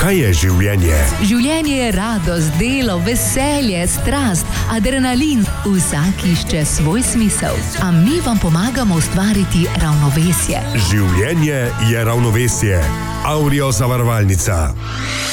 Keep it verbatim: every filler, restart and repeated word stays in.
Kaj je življenje? Življenje je radost, delo, veselje, strast, adrenalin. Vsak išče svoj smisel. A mi vam pomagamo ustvariti ravnovesje. Življenje je ravnovesje. Aurio zavarovalnica.